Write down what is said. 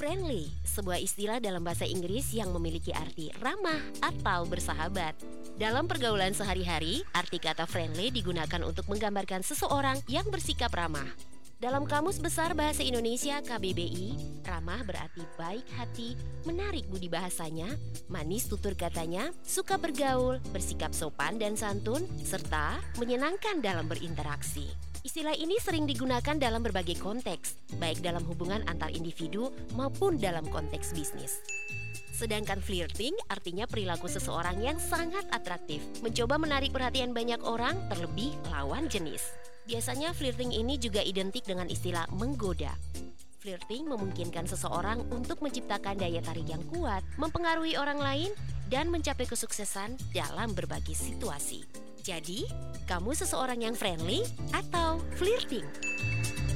Friendly, sebuah istilah dalam bahasa Inggris yang memiliki arti ramah atau bersahabat. Dalam pergaulan sehari-hari, arti kata friendly digunakan untuk menggambarkan seseorang yang bersikap ramah. Dalam Kamus Besar Bahasa Indonesia KBBI, ramah berarti baik hati, menarik budi bahasanya, manis tutur katanya, suka bergaul, bersikap sopan dan santun, serta menyenangkan dalam berinteraksi. Istilah ini sering digunakan dalam berbagai konteks, baik dalam hubungan antar individu maupun dalam konteks bisnis. Sedangkan flirting artinya perilaku seseorang yang sangat atraktif, mencoba menarik perhatian banyak orang, terlebih lawan jenis. Biasanya flirting ini juga identik dengan istilah menggoda. Flirting memungkinkan seseorang untuk menciptakan daya tarik yang kuat, mempengaruhi orang lain, dan mencapai kesuksesan dalam berbagai situasi. Jadi, kamu seseorang yang friendly atau flirting?